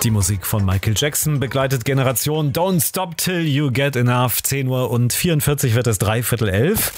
Die Musik von Michael Jackson begleitet Generation Don't Stop Till You Get Enough. 10 Uhr und 44 wird es 11:45.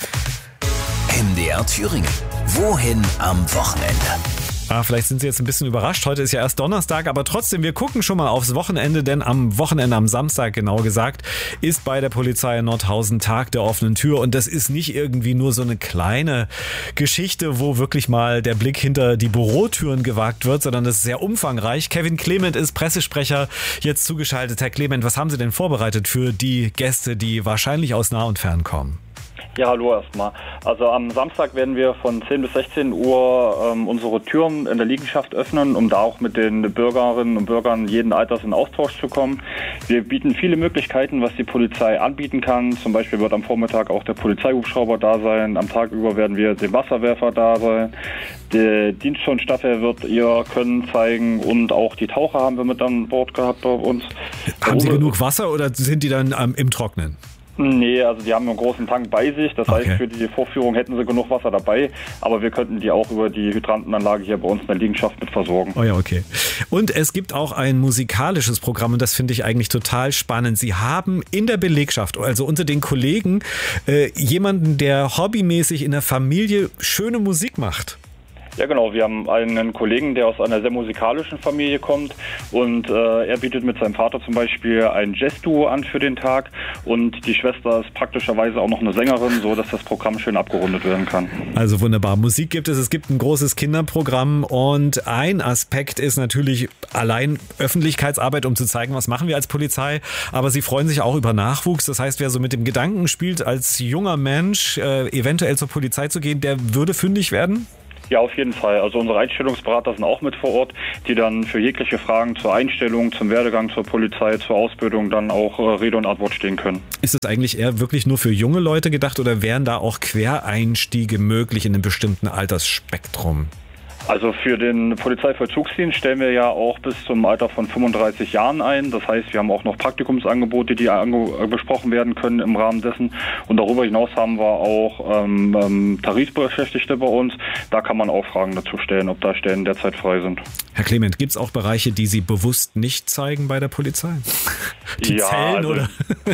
MDR Thüringen. Wohin am Wochenende? Vielleicht sind Sie jetzt ein bisschen überrascht. Heute ist ja erst Donnerstag, aber trotzdem, wir gucken schon mal aufs Wochenende, denn am Wochenende, am Samstag genau gesagt, ist bei der Polizei in Nordhausen Tag der offenen Tür. Und das ist nicht irgendwie nur so eine kleine Geschichte, wo wirklich mal der Blick hinter die Bürotüren gewagt wird, sondern das ist sehr umfangreich. Kevin Clement ist Pressesprecher, jetzt zugeschaltet. Herr Clement, was haben Sie denn vorbereitet für die Gäste, die wahrscheinlich aus nah und fern kommen? Ja, hallo erstmal. Also am Samstag werden wir von 10 bis 16 Uhr unsere Türen in der Liegenschaft öffnen, um da auch mit den Bürgerinnen und Bürgern jeden Alters in Austausch zu kommen. Wir bieten viele Möglichkeiten, was die Polizei anbieten kann. Zum Beispiel wird am Vormittag auch der Polizeihubschrauber da sein. Am Tag über werden wir den Wasserwerfer da sein. Die Dienstschonstaffel wird ihr Können zeigen und auch die Taucher haben wir mit an Bord gehabt bei uns. Haben Sie genug Wasser oder sind die dann im Trocknen? Nee, also die haben einen großen Tank bei sich. Das heißt, für die Vorführung hätten sie genug Wasser dabei. Aber wir könnten die auch über die Hydrantenanlage hier bei uns in der Liegenschaft mit versorgen. Oh ja, okay. Und es gibt auch ein musikalisches Programm und das finde ich eigentlich total spannend. Sie haben in der Belegschaft, also unter den Kollegen, jemanden, der hobbymäßig in der Familie schöne Musik macht. Ja genau, wir haben einen Kollegen, der aus einer sehr musikalischen Familie kommt und er bietet mit seinem Vater zum Beispiel ein Jazzduo an für den Tag und die Schwester ist praktischerweise auch noch eine Sängerin, so dass das Programm schön abgerundet werden kann. Also wunderbar. Musik gibt es gibt ein großes Kinderprogramm und ein Aspekt ist natürlich allein Öffentlichkeitsarbeit, um zu zeigen, was machen wir als Polizei, aber Sie freuen sich auch über Nachwuchs. Das heißt, wer so mit dem Gedanken spielt, als junger Mensch eventuell zur Polizei zu gehen, der würde fündig werden? Ja, auf jeden Fall. Also unsere Einstellungsberater sind auch mit vor Ort, die dann für jegliche Fragen zur Einstellung, zum Werdegang zur Polizei, zur Ausbildung dann auch Rede und Antwort stehen können. Ist es eigentlich eher wirklich nur für junge Leute gedacht oder wären da auch Quereinstiege möglich in einem bestimmten Altersspektrum? Also für den Polizeivollzugsdienst stellen wir ja auch bis zum Alter von 35 Jahren ein. Das heißt, wir haben auch noch Praktikumsangebote, die besprochen werden können im Rahmen dessen. Und darüber hinaus haben wir auch Tarifbeschäftigte bei uns. Da kann man auch Fragen dazu stellen, ob da Stellen derzeit frei sind. Herr Clement, gibt es auch Bereiche, die Sie bewusst nicht zeigen bei der Polizei? Die Zellen, oder?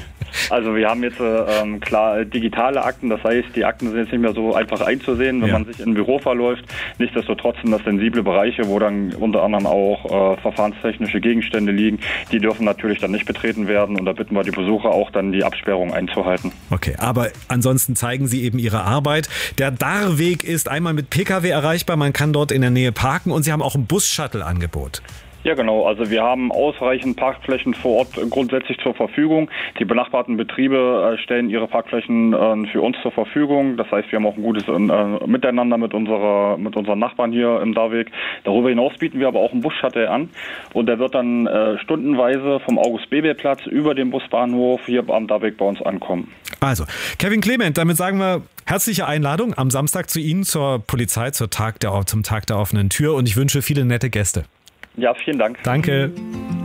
Also wir haben jetzt klar digitale Akten, das heißt, die Akten sind jetzt nicht mehr so einfach einzusehen, wenn man sich in ein Büro verläuft. Nichtsdestotrotz sind das sensible Bereiche, wo dann unter anderem auch verfahrenstechnische Gegenstände liegen. Die dürfen natürlich dann nicht betreten werden und da bitten wir die Besucher auch dann die Absperrung einzuhalten. Okay, aber ansonsten zeigen Sie eben Ihre Arbeit. Der Darrweg ist einmal mit Pkw erreichbar, man kann dort in der Nähe parken und Sie haben auch ein Bus-Shuttle-Angebot. Ja genau, also wir haben ausreichend Parkflächen vor Ort grundsätzlich zur Verfügung. Die benachbarten Betriebe stellen ihre Parkflächen für uns zur Verfügung. Das heißt, wir haben auch ein gutes Miteinander mit unseren Nachbarn hier im Darweg. Darüber hinaus bieten wir aber auch einen Bus-Shuttle an und der wird dann stundenweise vom August-Bebel-Platz über den Busbahnhof hier am Darweg bei uns ankommen. Also, Kevin Clement, damit sagen wir herzliche Einladung am Samstag zu Ihnen zur Polizei, zum Tag der offenen Tür und ich wünsche viele nette Gäste. Ja, vielen Dank. Danke.